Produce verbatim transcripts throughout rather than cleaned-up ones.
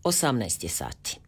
osamnaest je sati.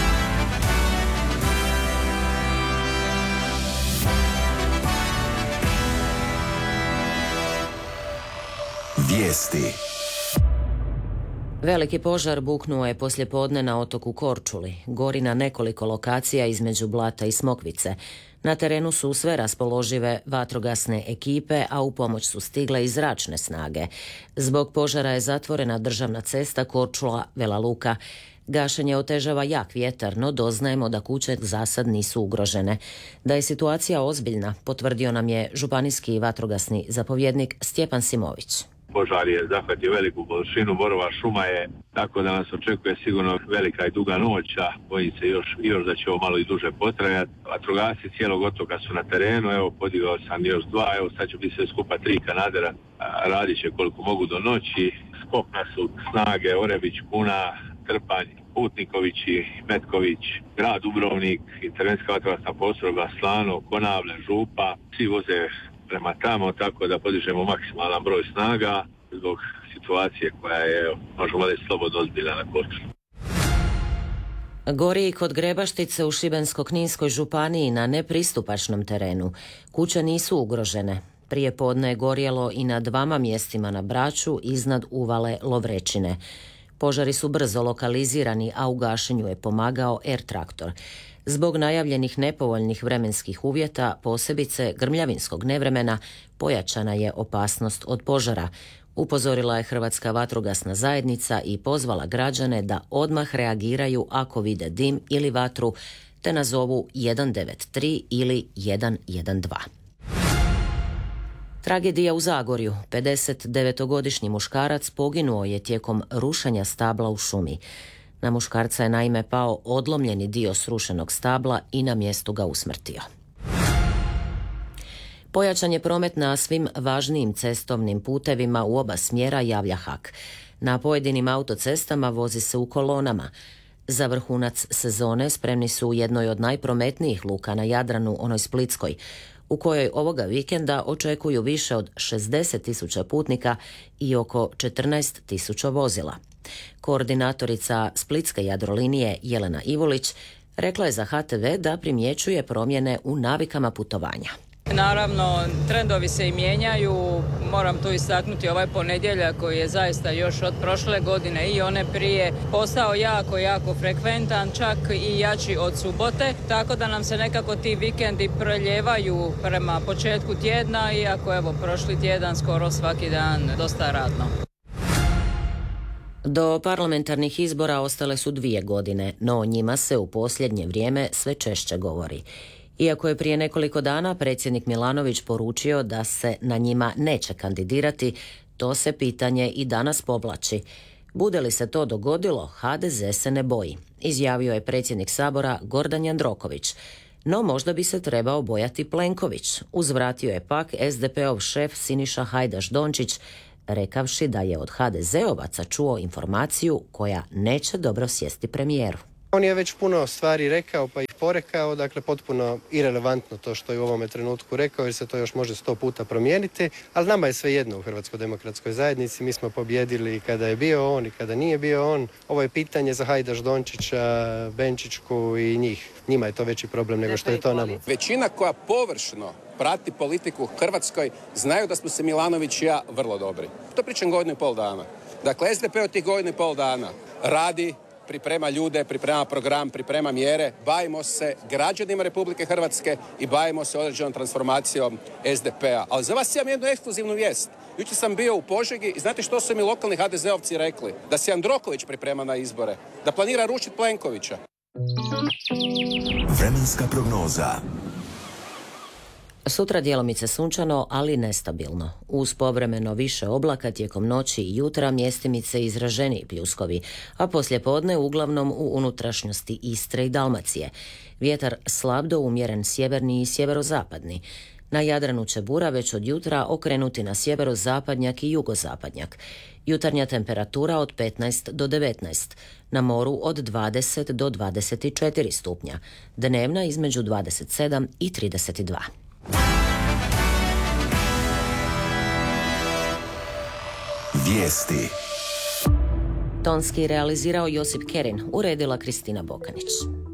Vijesti. Veliki požar buknuo je poslijepodne na otoku Korčuli. Gori na nekoliko lokacija između Blata i Smokvice. Na terenu su sve raspoložive vatrogasne ekipe, a u pomoć su stigle i zračne snage. Zbog požara je zatvorena državna cesta Korčula-Vela Luka. Gašenje otežava jak vjetar, no doznajemo da kuće za sad nisu ugrožene. Da je situacija ozbiljna, potvrdio nam je županijski vatrogasni zapovjednik Stjepan Simović. Požar je zahvatio veliku površinu, borova šuma je, tako da nas očekuje sigurno velika i duga noć, a bojim se još, još da će ovo malo i duže potrajati. Vatrogasci cijelog otoka su na terenu, evo podigao sam još dva, evo sad će biti sve skupa tri kanadera, radit će koliko mogu do noći. Skopna su snage Orebić, Kuna, Trpanj, Putnikovići, Metković, grad Dubrovnik, intervencijska vatrogasna postrojba Slano, Konavle, Župa, svi voze prema tamo, tako da podižemo maksimalan broj snaga zbog situacije koja je, možemo reći, slobodno ozbiljna na Korčuli. Gori i kod Grebaštice u Šibensko-kninskoj županiji na nepristupačnom terenu. Kuće nisu ugrožene. Prije podne je gorjelo i na dvama mjestima na Braču iznad uvale Lovrečine. Požari su brzo lokalizirani, a u gašenju je pomagao R-traktor. Zbog najavljenih nepovoljnih vremenskih uvjeta, posebice grmljavinskog nevremena, pojačana je opasnost od požara. Upozorila je Hrvatska vatrogasna zajednica i pozvala građane da odmah reagiraju ako vide dim ili vatru, te nazovu jedan devet tri ili jedan jedan dva. Tragedija u Zagorju. pedesetdevetogodišnji muškarac poginuo je tijekom rušenja stabla u šumi. Na muškarca je naime pao odlomljeni dio srušenog stabla i na mjestu ga usmrtio. Pojačan je promet na svim važnijim cestovnim putevima u oba smjera, javlja H A K. Na pojedinim autocestama vozi se u kolonama. Za vrhunac sezone spremni su u jednoj od najprometnijih luka na Jadranu, onoj Splitskoj, u kojoj ovoga vikenda očekuju više od šezdeset tisuća putnika i oko četrnaest tisuća vozila. Koordinatorica Splitske Jadrolinije Jelena Ivulić rekla je za H T V da primjećuje promjene u navikama putovanja. Naravno, trendovi se i mijenjaju. Moram tu istaknuti ovaj ponedjeljak koji je zaista još od prošle godine i one prije postao jako, jako frekventan, čak i jači od subote, tako da nam se nekako ti vikendi preljevaju prema početku tjedna, iako evo prošli tjedan skoro svaki dan dosta radno. Do parlamentarnih izbora ostale su dvije godine, no o njima se u posljednje vrijeme sve češće govori. Iako je prije nekoliko dana predsjednik Milanović poručio da se na njima neće kandidirati, to se pitanje i danas povlači. Bude li se to dogodilo, H D Z se ne boji, izjavio je predsjednik Sabora Gordan Jandroković. No možda bi se trebao bojati Plenković, uzvratio je pak S D P-ov šef Siniša Hajdaš Dončić, rekavši da je od H D Z-ovaca čuo informaciju koja neće dobro sjesti premijeru. On je već puno stvari rekao pa ih porekao, dakle potpuno irelevantno to što je u ovome trenutku rekao jer se to još može sto puta promijeniti, ali nama je sve jedno u Hrvatskoj demokratskoj zajednici, mi smo pobjedili kada je bio on i kada nije bio on. Ovo je pitanje za Hajdaš Dončića, Benčićku i njih. Njima je to veći problem nego što je to nama. Većina koja površno prati politiku u Hrvatskoj znaju da smo se Milanović i ja vrlo dobri. To pričam godinu i pol dana. Dakle, S D P od tih godinu i pol dana radi, priprema ljude, priprema program, priprema mjere, bavimo se građanima Republike Hrvatske i bavimo se određenom transformacijom S D P-a. Ali za vas imam jednu ekskluzivnu vijest. Jučer sam bio u Požegi i znate što su mi lokalni H D Z-ovci rekli? Da se Jandroković priprema na izbore, da planira rušiti Plenkovića. Vremenska prognoza. Sutra djelomice sunčano, ali nestabilno. Uz povremeno više oblaka tijekom noći i jutra mjestimice izraženiji pljuskovi, a poslijepodne uglavnom u unutrašnjosti Istre i Dalmacije. Vjetar slab do umjeren sjeverni i sjeverozapadni. Na Jadranu će bura već od jutra okrenuti na sjeverozapadnjak i jugozapadnjak. Jutarnja temperatura od petnaest do devetnaest, na moru od dvadeset do dvadeset četiri stupnja, dnevna između dvadeset sedam i trideset dva. Vijesti. Tonski realizirao Josip Kerin, uredila Kristina Bokanić.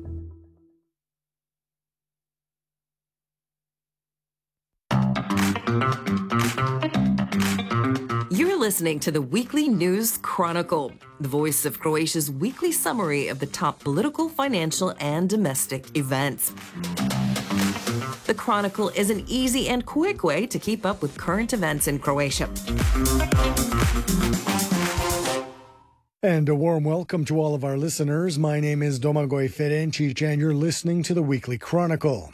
You're listening to the Weekly News Chronicle, the voice of Croatia's weekly summary of the top political, financial, and domestic events. The Chronicle is an easy and quick way to keep up with current events in Croatia. And a warm welcome to all of our listeners. My name is Domagoj Ferencic, and you're listening to the Weekly Chronicle.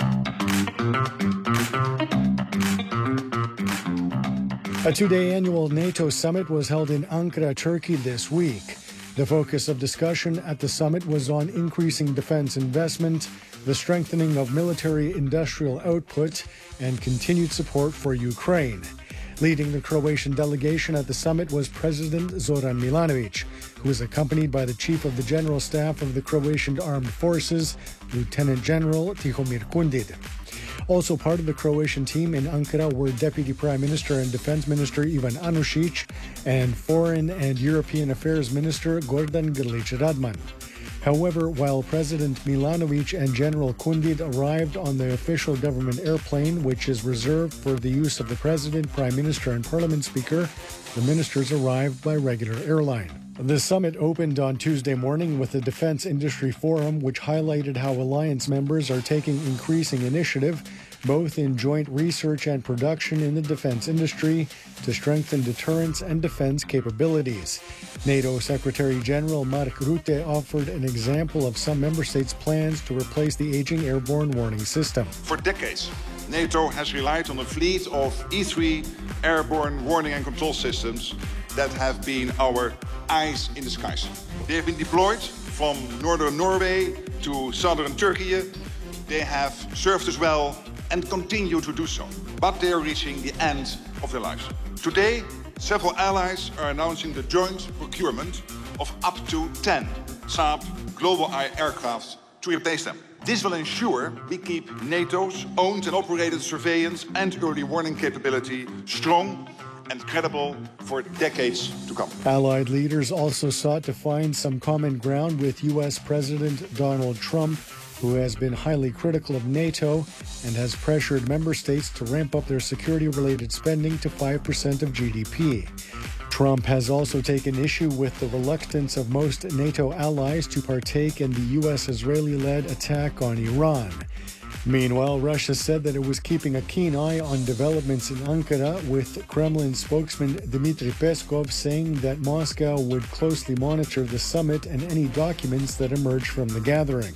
A two-day annual NATO summit was held in Ankara, Turkey this week. The focus of discussion at the summit was on increasing defense investment, the strengthening of military-industrial output, and continued support for Ukraine. Leading the Croatian delegation at the summit was President Zoran Milanovic, who was accompanied by the Chief of the General Staff of the Croatian Armed Forces, Lieutenant General Tihomir Kundid. Also part of the Croatian team in Ankara were Deputy Prime Minister and Defense Minister Ivan Anušić and Foreign and European Affairs Minister Gordan Grlić Radman. However, while President Milanovic and General Kundid arrived on the official government airplane, which is reserved for the use of the President, Prime Minister, and Parliament Speaker, the ministers arrived by regular airline. The summit opened on Tuesday morning with the Defense Industry Forum, which highlighted how alliance members are taking increasing initiative, both in joint research and production in the defense industry, to strengthen deterrence and defense capabilities. NATO Secretary General Mark Rutte offered an example of some member states' plans to replace the aging airborne warning system. For decades, NATO has relied on a fleet of E three airborne warning and control systems that have been our eyes in the skies. They have been deployed from northern Norway to southern Turkey. They have served us well and continue to do so. But they are reaching the end of their lives. Today, several allies are announcing the joint procurement of up to ten Saab Global Eye aircraft to replace them. This will ensure we keep NATO's owned and operated surveillance and early warning capability strong and credible for decades to come. Allied leaders also sought to find some common ground with U S President Donald Trump, who has been highly critical of NATO and has pressured member states to ramp up their security-related spending to five percent of G D P. Trump has also taken issue with the reluctance of most NATO allies to partake in the U S-Israeli-led attack on Iran. Meanwhile, Russia said that it was keeping a keen eye on developments in Ankara, with Kremlin spokesman Dmitry Peskov saying that Moscow would closely monitor the summit and any documents that emerge from the gathering.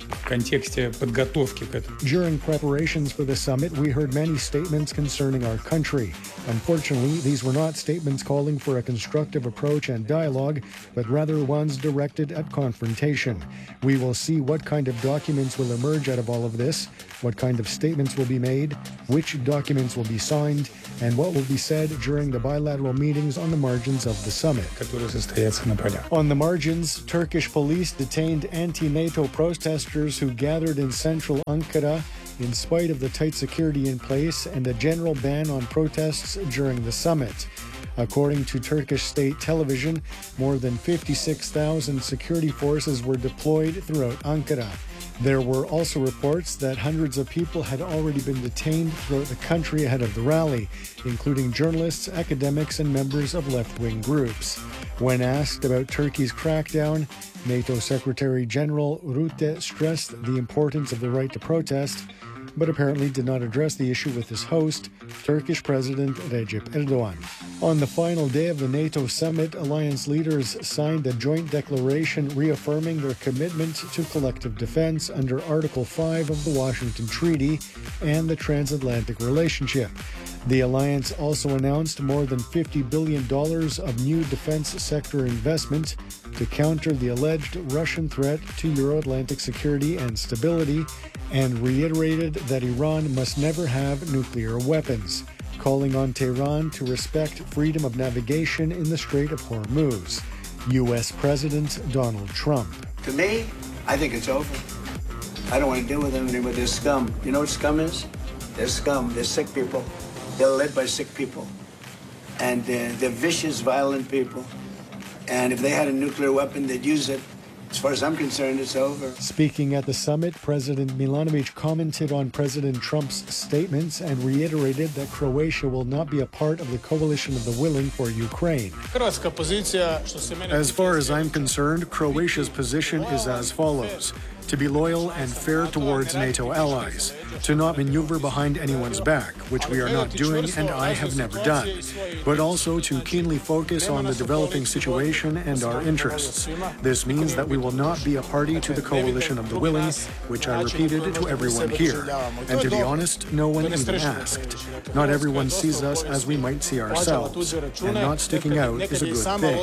During preparations for the summit, we heard many statements concerning our country. Unfortunately, these were not statements calling for a constructive approach and dialogue, but rather ones directed at confrontation. We will see what kind of documents will emerge out of all of this, what kind of statements will be made, which documents will be signed, and what will be said during the bilateral meetings on the margins of the summit. On the margins, Turkish police detained anti-NATO protesters who gathered in central Ankara in spite of the tight security in place and a general ban on protests during the summit. According to Turkish state television, more than fifty-six thousand security forces were deployed throughout Ankara. There were also reports that hundreds of people had already been detained throughout the country ahead of the rally, including journalists, academics, and members of left-wing groups. When asked about Turkey's crackdown, NATO Secretary General Rutte stressed the importance of the right to protest, but apparently did not address the issue with his host, Turkish President Recep Erdogan. On the final day of the NATO summit, alliance leaders signed a joint declaration reaffirming their commitment to collective defense under Article five of the Washington Treaty and the transatlantic relationship. The alliance also announced more than fifty billion dollars of new defense sector investment to counter the alleged Russian threat to Euro-Atlantic security and stability, and reiterated that Iran must never have nuclear weapons, calling on Tehran to respect freedom of navigation in the Strait of Hormuz. U S President Donald Trump. To me, I think it's over. I don't want to deal with them anymore. They're scum. You know what scum is? They're scum. They're sick people. They're led by sick people. And uh, they're vicious, violent people. And if they had a nuclear weapon, they'd use it. As far as I'm concerned, it's over. Speaking at the summit, President Milanovic commented on President Trump's statements and reiterated that Croatia will not be a part of the coalition of the willing for Ukraine. As far as I'm concerned, Croatia's position is as follows: to be loyal and fair towards NATO allies, to not maneuver behind anyone's back, which we are not doing and I have never done, but also to keenly focus on the developing situation and our interests. This means that we will not be a party to the coalition of the willing, which I repeated to everyone here. And to be honest, no one even asked. Not everyone sees us as we might see ourselves, and not sticking out is a good thing.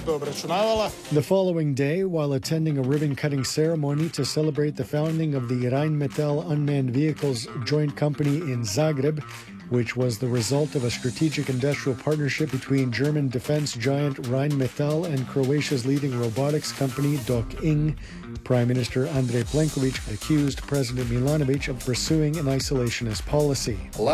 The following day, while attending a ribbon-cutting ceremony to celebrate the founding of the Rheinmetall Unmanned Vehicles Joint Company in Zagreb, which was the result of a strategic industrial partnership between German defense giant Rheinmetall and Croatia's leading robotics company Dok-Ing, Prime Minister Andrej Plenković accused President Milanovic of pursuing an isolationist policy.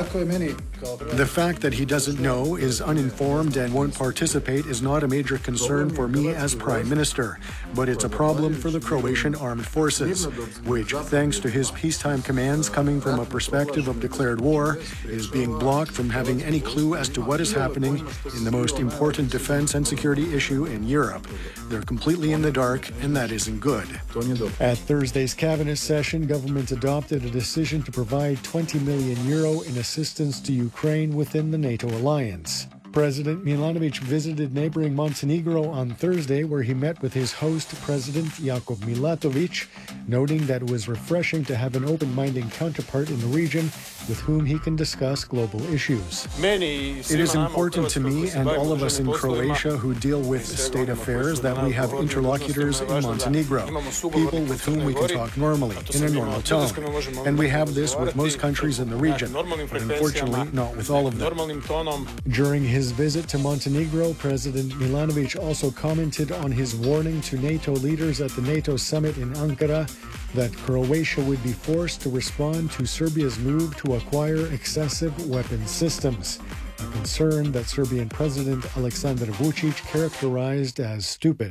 The fact that he doesn't know, is uninformed, and won't participate is not a major concern for me as Prime Minister, but it's a problem for the Croatian armed forces, which, thanks to his peacetime commands coming from a perspective of declared war, is being blocked from having any clue as to what is happening in the most important defense and security issue in Europe. They're completely in the dark, and that isn't good. At Thursday's cabinet session, government adopted a decision to provide twenty million euro in assistance to Ukraine within the NATO alliance. President Milanovic visited neighboring Montenegro on Thursday, where he met with his host, President Jakov Milatovic, noting that it was refreshing to have an open-minded counterpart in the region with whom he can discuss global issues. It is important to me and all of us in Croatia who deal with state affairs that we have interlocutors in Montenegro, people with whom we can talk normally, in a normal tone. And we have this with most countries in the region, but unfortunately not with all of them. During his visit to Montenegro, President Milanovic also commented on his warning to NATO leaders at the NATO summit in Ankara that Croatia would be forced to respond to Serbia's move to acquire excessive weapons systems, a concern that Serbian President Aleksandar Vučić characterized as stupid.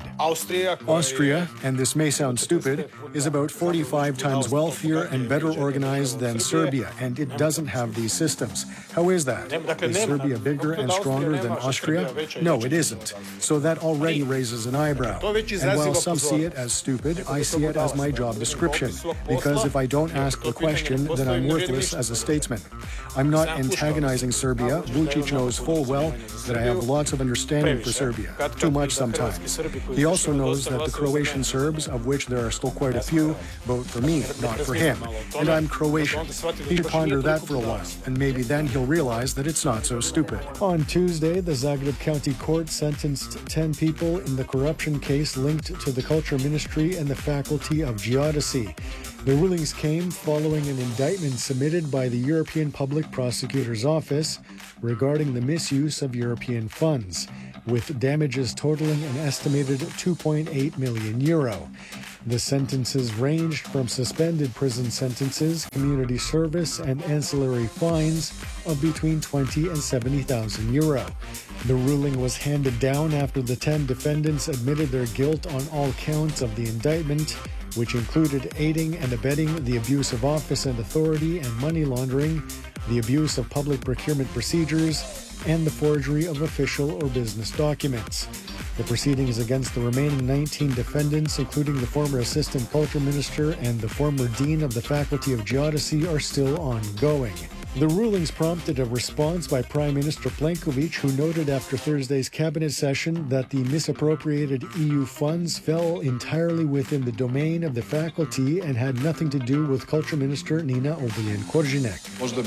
Austria, and this may sound stupid, is about forty-five times wealthier and better organized than Serbia, and it doesn't have these systems. How is that? Is Serbia bigger and stronger than Austria? No, it isn't. So that already raises an eyebrow. And while some see it as stupid, I see it as my job description, because if I don't ask the question, then I'm worthless as a statesman. I'm not antagonizing Serbia. Vučić knows full well that I have lots of understanding for Serbia, too much sometimes. He also knows that the Croatian Serbs, of which there are still quite a few, vote for me, not for him. And I'm Croatian. He should ponder that for a while, and maybe then he'll realize that it's not so stupid. On Tuesday, the Zagreb County Court sentenced ten people in the corruption case linked to the Culture Ministry and the Faculty of Geodesy. The rulings came following an indictment submitted by the European Public Prosecutor's Office regarding the misuse of European funds, with damages totaling an estimated two point eight million euro. The sentences ranged from suspended prison sentences, community service, and ancillary fines of between twenty and seventy thousand euro. The ruling was handed down after the ten defendants admitted their guilt on all counts of the indictment, which included aiding and abetting the abuse of office and authority and money laundering, the abuse of public procurement procedures, and the forgery of official or business documents. The proceedings against the remaining nineteen defendants, including the former Assistant Culture Minister and the former Dean of the Faculty of Geodesy, are still ongoing. The rulings prompted a response by Prime Minister Plenković, who noted after Thursday's cabinet session that the misappropriated E U funds fell entirely within the domain of the faculty and had nothing to do with Culture Minister Nina Obuljen-Koržinek.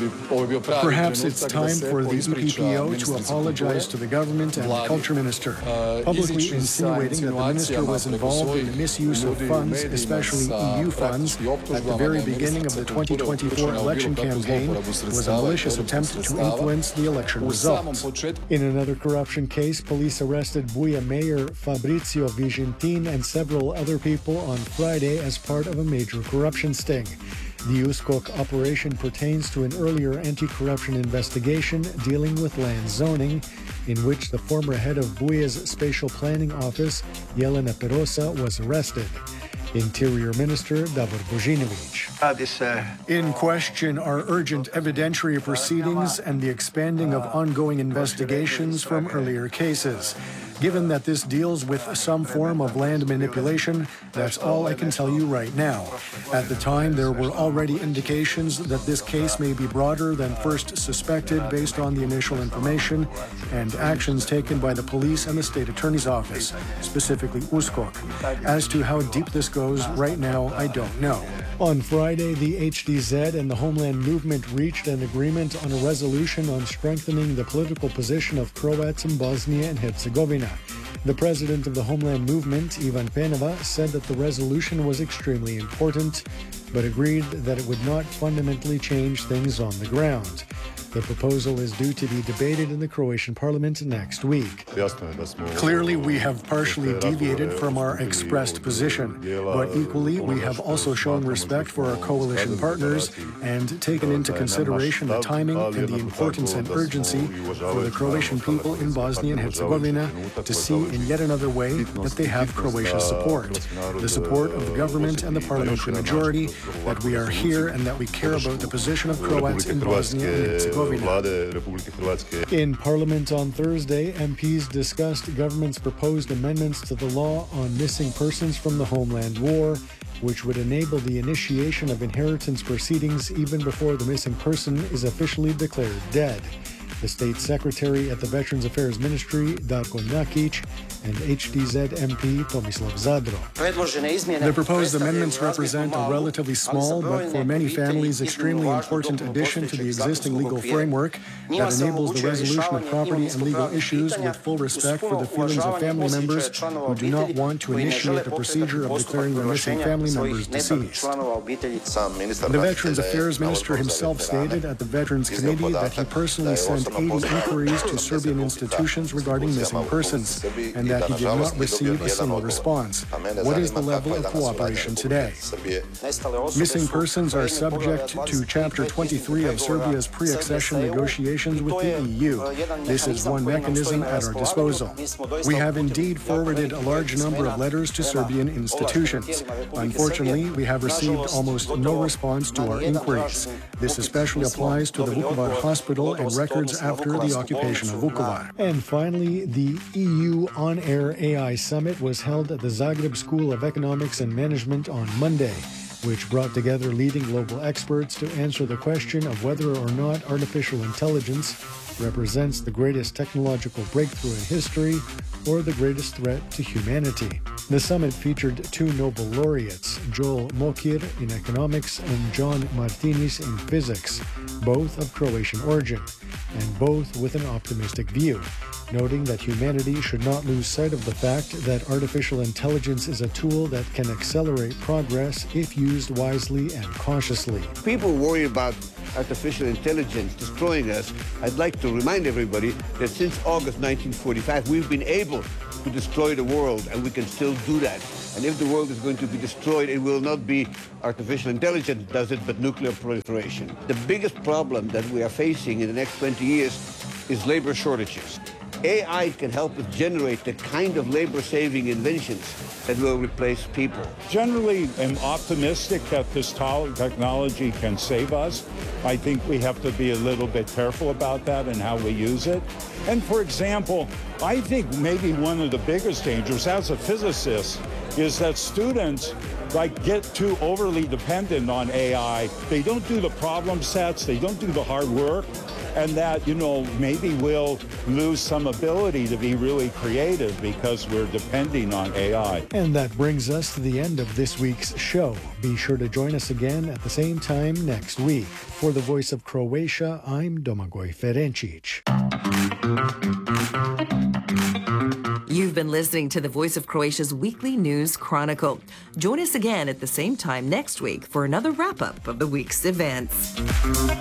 Perhaps it's time for the E P P O to apologize to the government and the Culture Minister, publicly insinuating that the minister was involved in the misuse of funds, especially E U funds, at the very beginning of the twenty twenty-four election campaign, was a malicious attempt to influence the election results. In another corruption case, police arrested Buja Mayor Fabrizio Vigentin and several other people on Friday as part of a major corruption sting. The USKOK operation pertains to an earlier anti-corruption investigation dealing with land zoning, in which the former head of V U I's Spatial Planning Office, Jelena Perosa, was arrested. Interior Minister Davor Božinović. In question are urgent evidentiary proceedings and the expanding of ongoing investigations from earlier cases. Given that this deals with some form of land manipulation, that's all I can tell you right now. At the time, there were already indications that this case may be broader than first suspected based on the initial information and actions taken by the police and the State Attorney's Office, specifically U S K O K. As to how deep this goes, right now, I don't know. On Friday, the H D Z and the Homeland Movement reached an agreement on a resolution on strengthening the political position of Croats in Bosnia and Herzegovina. The president of the Homeland Movement, Ivan Penava, said that the resolution was extremely important, but agreed that it would not fundamentally change things on the ground. The proposal is due to be debated in the Croatian parliament next week. Clearly, we have partially deviated from our expressed position, but equally, we have also shown respect for our coalition partners and taken into consideration the timing and the importance and urgency for the Croatian people in Bosnia and Herzegovina to see in yet another way that they have Croatia's support, the support of the government and the parliamentary majority, that we are here and that we care about the position of Croats in Bosnia and Herzegovina. In Parliament on Thursday, M Ps discussed government's proposed amendments to the law on missing persons from the Homeland War, which would enable the initiation of inheritance proceedings even before the missing person is officially declared dead. The State Secretary at the Veterans Affairs Ministry, Darko Nakic, and H D Z M P Tomislav Zadro. The proposed amendments represent a relatively small, but for many families extremely important addition to the existing legal framework that enables the resolution of property and legal issues with full respect for the feelings of family members who do not want to initiate the procedure of declaring their missing family members deceased. The Veterans Affairs Minister himself stated at the Veterans Committee that he personally sent eighty inquiries to Serbian institutions regarding missing persons, and that he did not receive a single response. What is the level of cooperation today? Missing persons are subject to Chapter twenty-three of Serbia's pre-accession negotiations with the E U. This is one mechanism at our disposal. We have indeed forwarded a large number of letters to Serbian institutions. Unfortunately, we have received almost no response to our inquiries. This especially applies to the Vukovar Hospital and records after the occupation of Vukovar. And finally, the E U On-Air A I Summit was held at the Zagreb School of Economics and Management on Monday, which brought together leading global experts to answer the question of whether or not artificial intelligence represents the greatest technological breakthrough in history or the greatest threat to humanity. The summit featured two Nobel laureates, Joel Mokir in economics and John Martinis in physics, both of Croatian origin, and both with an optimistic view, noting that humanity should not lose sight of the fact that artificial intelligence is a tool that can accelerate progress if used wisely and cautiously. People worry about artificial intelligence destroying us. I'd like to remind everybody that since August nineteen forty-five, we've been able to destroy the world, and we can still do that. And if the world is going to be destroyed, it will not be artificial intelligence that does it, but nuclear proliferation. The biggest problem that we are facing in the next twenty years is labor shortages. A I can help us generate the kind of labor-saving inventions that will replace people. Generally, I'm optimistic that this technology can save us. I think we have to be a little bit careful about that and how we use it. And for example, I think maybe one of the biggest dangers as a physicist is that students like get too overly dependent on A I. They don't do the problem sets, they don't do the hard work, and that, you know, maybe we'll lose some ability to be really creative because we're depending on A I. And that brings us to the end of this week's show. Be sure to join us again at the same time next week. For the Voice of Croatia, I'm Domagoj Ferencic. You've been listening to the Voice of Croatia's Weekly News Chronicle. Join us again at the same time next week for another wrap-up of the week's events.